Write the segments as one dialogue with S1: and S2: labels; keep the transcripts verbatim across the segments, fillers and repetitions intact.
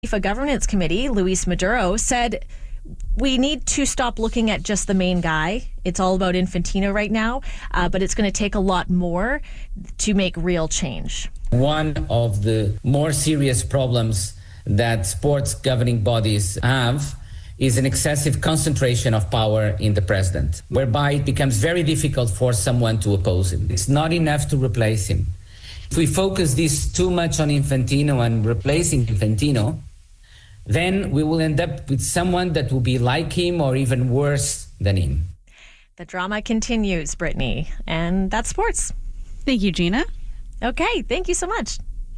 S1: FIFA Governance Committee, Luis Maduro, said we need to stop looking at just the main guy. It's all about Infantino right now, uh, but it's going to take a lot more to make real change.
S2: One of the more serious problems that sports governing bodies have is an excessive concentration of power in the president, whereby it becomes very difficult for someone to oppose him. It's not enough to replace him. If we focus this too much on Infantino and replacing Infantino, then we will end up with someone that will be like him or even worse than him.
S1: The drama continues, Brittany, and that's sports.
S3: Thank you, Gina.
S1: Okay, thank you so much.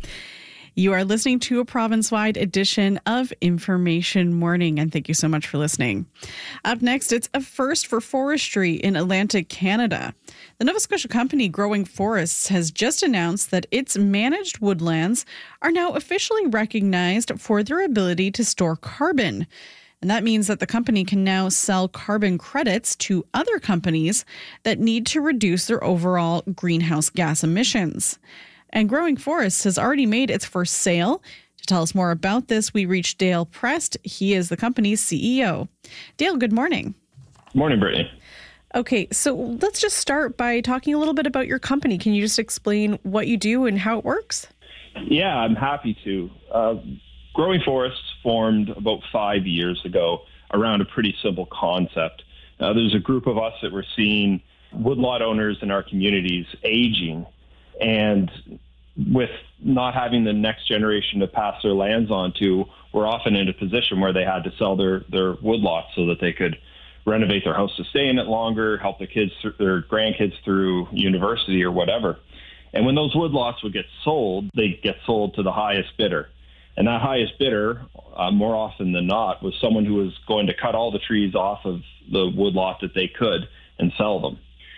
S3: You are listening to a province-wide edition of Information Morning, and thank you so much for listening. Up next, it's a first for forestry in Atlantic Canada. The Nova Scotia company Growing Forests has just announced that its managed woodlands are now officially recognized for their ability to store carbon. And that means that the company can now sell carbon credits to other companies that need to reduce their overall greenhouse gas emissions. And Growing Forests has already made its first sale. To tell us more about this, we reached Dale Prest. He is the company's C E O. Dale, good morning.
S4: Good morning, Brittany.
S3: Okay, so let's just start by talking a little bit about your company. Can you just explain what you do and how it works?
S4: Yeah, I'm happy to. Uh, Growing Forests formed about five years ago around a pretty simple concept. Uh, there's a group of us that were seeing woodlot owners in our communities aging, and with not having the next generation to pass their lands on to, we're often in a position where they had to sell their, their woodlots so that they could renovate their house to stay in it longer, help their kids, their grandkids through university or whatever. And when those woodlots would get sold, they get sold to the highest bidder. And that highest bidder, uh, more often than not, was someone who was going to cut all the trees off of the woodlot that they could and sell them.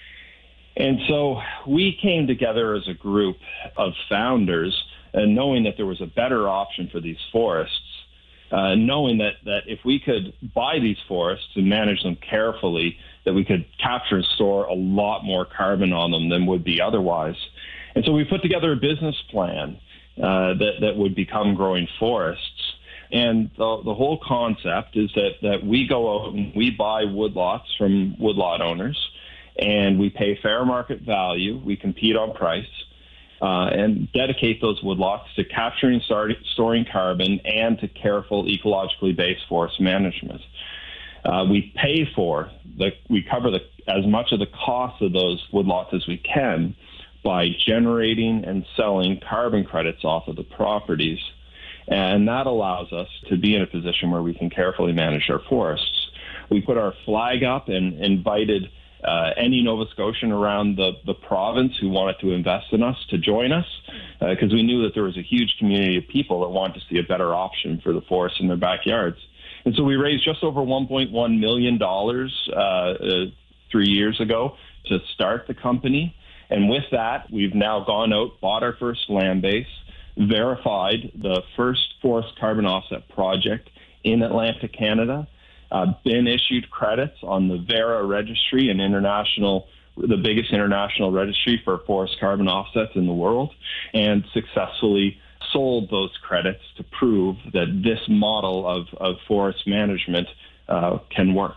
S4: And so we came together as a group of founders, and knowing that there was a better option for these forests, uh, knowing that, that if we could buy these forests and manage them carefully, that we could capture and store a lot more carbon on them than would be otherwise. And so we put together a business plan uh, that, that would become Growing Forests. And the, the whole concept is that, that we go out and we buy woodlots from woodlot owners, and we pay fair market value. We compete on price uh, and dedicate those woodlots to capturing, start, storing carbon and to careful ecologically based forest management. Uh, we pay for, the, we cover the, as much of the cost of those woodlots as we can by generating and selling carbon credits off of the properties. And that allows us to be in a position where we can carefully manage our forests. We put our flag up and invited Uh, any Nova Scotian around the, the province who wanted to invest in us to join us, because uh, we knew that there was a huge community of people that wanted to see a better option for the forests in their backyards. And so we raised just over one point one million dollars uh, uh, three years ago to start the company. And with that, we've now gone out, bought our first land base, verified the first forest carbon offset project in Atlantic Canada, Uh, been issued credits on the Verra registry, an international, the biggest international registry for forest carbon offsets in the world, and successfully sold those credits to prove that this model of, of forest management uh, can work.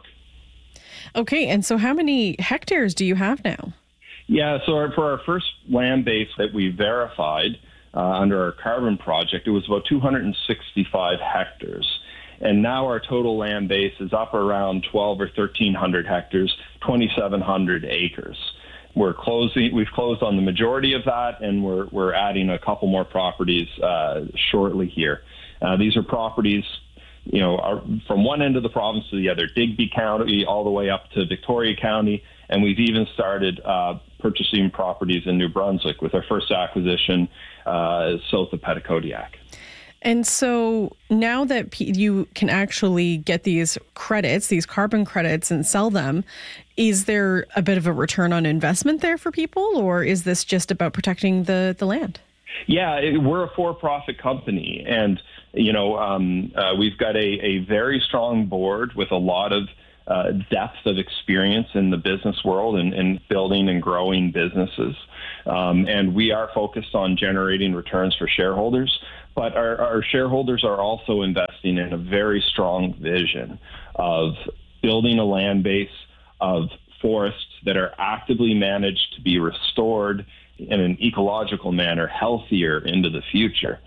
S3: Okay, and so how many hectares do you have now?
S4: Yeah, so our, for our first land base that we verified uh, under our carbon project, it was about two hundred sixty-five hectares. And now our total land base is up around twelve or thirteen hundred hectares, twenty-seven hundred acres. We're closing, we've closed on the majority of that, and we're, we're adding a couple more properties uh, shortly here. Uh, these are properties, you know, are from one end of the province to the other, Digby County all the way up to Victoria County, and we've even started uh, purchasing properties in New Brunswick with our first acquisition uh, south of Petitcodiac.
S3: And so now that P- you can actually get these credits, these carbon credits, and sell them, is there a bit of a return on investment there for people, or is this just about protecting the, the land?
S4: Yeah, it, we're a for-profit company, and you know um, uh, we've got a, a very strong board with a lot of uh, depth of experience in the business world and, and building and growing businesses. Um, and we are focused on generating returns for shareholders, but our, our shareholders are also investing in a very strong vision of building a land base of forests that are actively managed to be restored in an ecological manner, healthier into the future.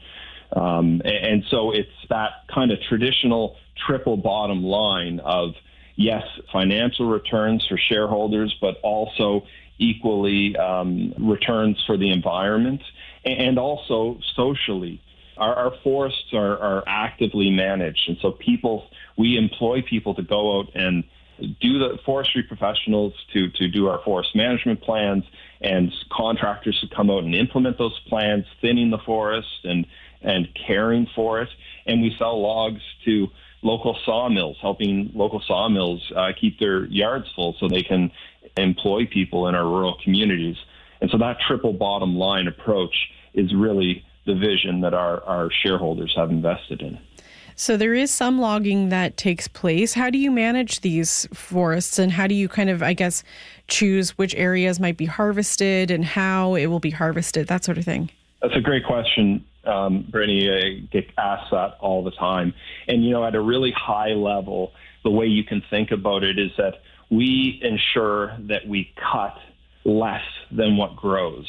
S4: Um, and, and so it's that kind of traditional triple bottom line of, yes, financial returns for shareholders, but also equally um, returns for the environment and also socially. Our, our forests are, are actively managed. And so people, we employ people to go out and do the forestry professionals to, to do our forest management plans, and contractors to come out and implement those plans, thinning the forest and, and caring for it. And we sell logs to local sawmills, helping local sawmills uh, keep their yards full so they can employ people in our rural communities. And so that triple bottom line approach is really the vision that our, our shareholders have invested in.
S3: So there is some logging that takes place. How do you manage these forests, and how do you kind of, I guess, choose which areas might be harvested and how it will be harvested, that sort of thing?
S4: That's a great question, um, Brittany. I get asked that all the time. And, you know, at a really high level, the way you can think about it is that we ensure that we cut less than what grows.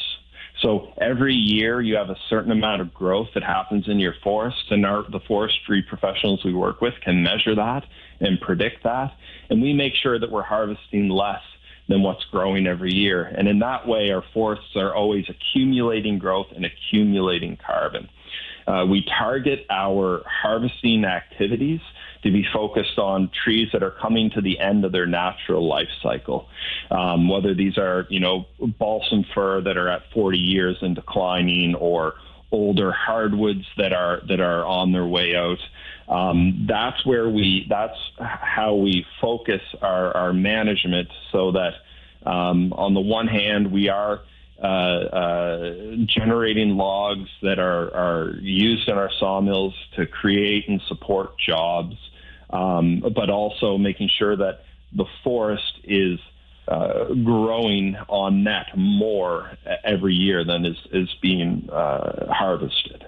S4: So every year you have a certain amount of growth that happens in your forests, and our, the forestry professionals we work with can measure that and predict that. And we make sure that we're harvesting less than what's growing every year. And in that way, our forests are always accumulating growth and accumulating carbon. Uh, we target our harvesting activities to be focused on trees that are coming to the end of their natural life cycle. Um, whether these are, you know, balsam fir that are at forty years and declining, or older hardwoods that are that are on their way out. Um, that's where we. That's how we focus our, our management, so that um, on the one hand we are uh, uh, generating logs that are are used in our sawmills to create and support jobs. Um, but also making sure that the forest is uh, growing on net more every year than is, is being uh, harvested.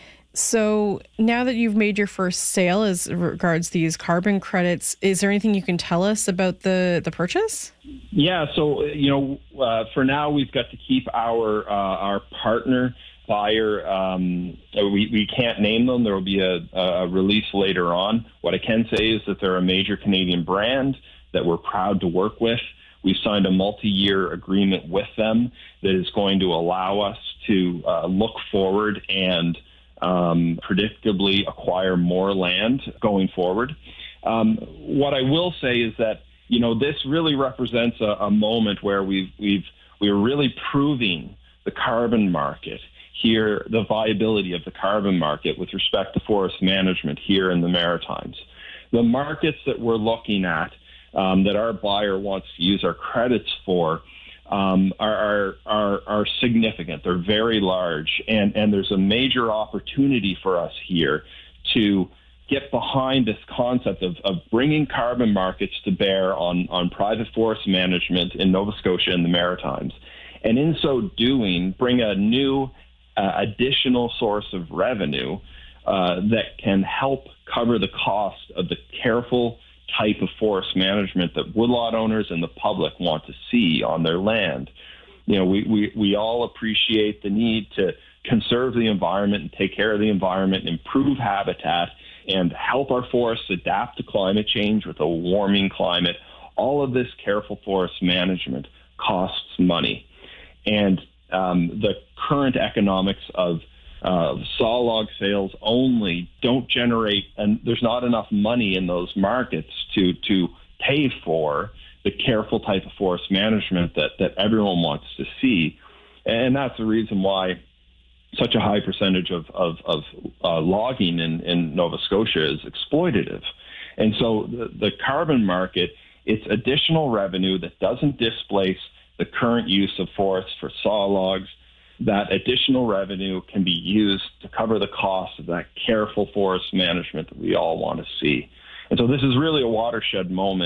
S3: So now that you've made your first sale as regards these carbon credits, is there anything you can tell us about the, the purchase?
S4: Yeah, so, you know, uh, for now we've got to keep our uh, our partner buyer, um, we, we can't name them. There will be a, a release later on. What I can say is that they're a major Canadian brand that we're proud to work with. We've signed a multi-year agreement with them that is going to allow us to uh, look forward and um, predictably acquire more land going forward. Um, what I will say is that, you know, this really represents a, a moment where we've, we've, we're really proving the carbon market here, the viability of the carbon market with respect to forest management here in the Maritimes. The markets that we're looking at, um, that our buyer wants to use our credits for, um, are, are, are, are significant. They're very large, and, and there's a major opportunity for us here to get behind this concept of, of bringing carbon markets to bear on, on private forest management in Nova Scotia and the Maritimes. And in so doing, bring a new Uh, additional source of revenue uh, that can help cover the cost of the careful type of forest management that woodlot owners and the public want to see on their land. You know, we, we, we all appreciate the need to conserve the environment and take care of the environment and improve habitat and help our forests adapt to climate change with a warming climate. All of this careful forest management costs money. And Um, the current economics of uh, saw log sales only don't generate, and there's not enough money in those markets to to pay for the careful type of forest management that, that everyone wants to see. And that's the reason why such a high percentage of, of, of uh, logging in, in Nova Scotia is exploitative. And so the, the carbon market, it's additional revenue that doesn't displace the current use of forests for saw logs. That additional revenue can be used to cover the cost of that careful forest management that we all want to see. And so this is really a watershed moment.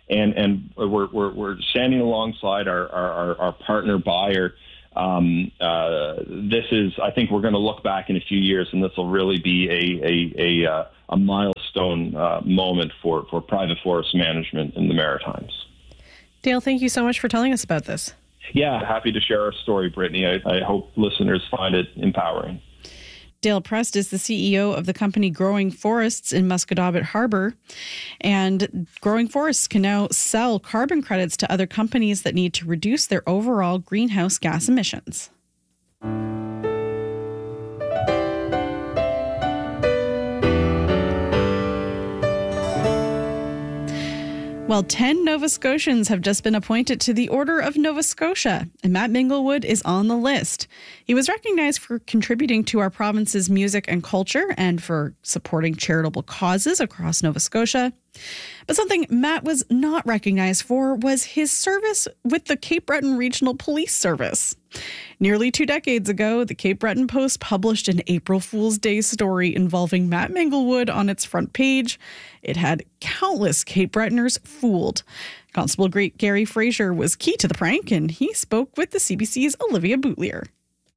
S4: and and we're we're, we're standing alongside our our, our partner buyer. Um, uh, this is, I think, we're going to look back in a few years, and this will really be a a a, uh, a milestone uh, moment for for private forest management in the Maritimes.
S3: Dale, thank you so much for telling us about this.
S4: Yeah, happy to share our story, Brittany. I, I hope listeners find it empowering.
S3: Dale Prest is the C E O of the company Growing Forests in Musquodoboit Harbor. And Growing Forests can now sell carbon credits to other companies that need to reduce their overall greenhouse gas emissions. Well, ten Nova Scotians have just been appointed to the Order of Nova Scotia, and Matt Minglewood is on the list. He was recognized for contributing to our province's music and culture and for supporting charitable causes across Nova Scotia. But something Matt was not recognized for was his service with the Cape Breton Regional Police Service. Nearly two decades ago, the Cape Breton Post published an April Fool's Day story involving Matt Minglewood on its front page. It had countless Cape Bretoners fooled. Constable Gary Fraser was key to the prank, and he spoke with the C B C's Olivia Boutlier.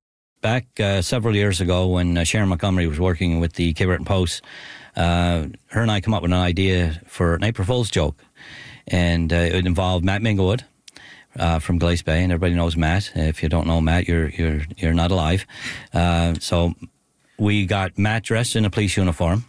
S5: Back uh, several years ago when uh, Sharon Montgomery was working with the Cape Breton Post, uh, her and I come up with an idea for an April Fool's joke. And uh, it involved Matt Minglewood uh, from Glace Bay, and everybody knows Matt. If you don't know Matt, you're you're you're not alive. Uh, so we got Matt dressed in a police uniform,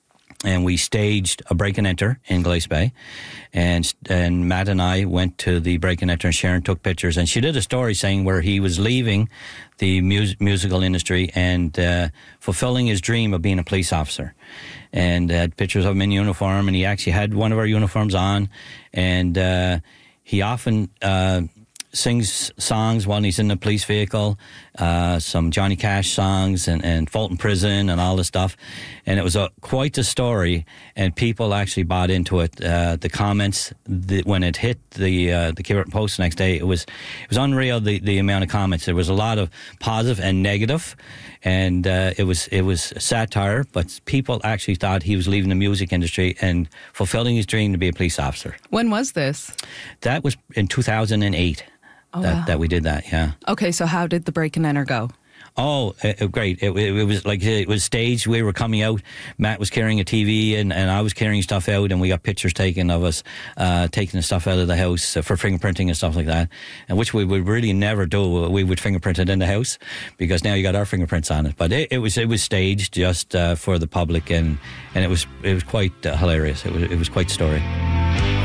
S5: and we staged a break and enter in Glace Bay. And and Matt and I went to the break and enter, and Sharon took pictures. And she did a story saying where he was leaving the mus- musical industry and uh, fulfilling his dream of being a police officer. And had pictures of him in uniform, and he actually had one of our uniforms on. And uh, he often uh, sings songs while he's in the police vehicle, uh, some Johnny Cash songs and, and Fulton Prison and all this stuff. And it was a, quite a story, and people actually bought into it. Uh, the comments, the, when it hit the uh, the Cape Breton Post the next day, it was it was unreal, the, the amount of comments. There was a lot of positive and negative, and uh, it was it was satire, but people actually thought he was leaving the music industry and fulfilling his dream to be a police officer.
S6: When was this?
S5: That was in two thousand eight.
S6: Oh,
S5: that,
S6: wow.
S5: that we did that, yeah.
S6: Okay, so how did the break and enter go?
S5: Oh, it, it, great. It, it, it was like it was staged. We were coming out. Matt was carrying a T V and, and I was carrying stuff out, and we got pictures taken of us uh, taking the stuff out of the house uh, for fingerprinting and stuff like that, and which we would really never do. We would fingerprint it in the house because now you got our fingerprints on it. But it, it was it was staged just uh, for the public, and, and it was it was quite uh, hilarious. It was it was quite a story.